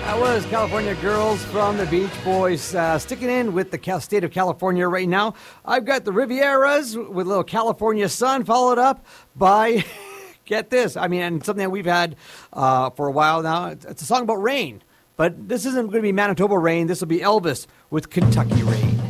That was California Girls from the Beach Boys. Sticking in with the state of California right now. I've got the Rivieras with a little California sun, followed up by, get this, and something that we've had for a while now. It's a song about rain, but this isn't going to be Manitoba rain. This will be Elvis with Kentucky Rain.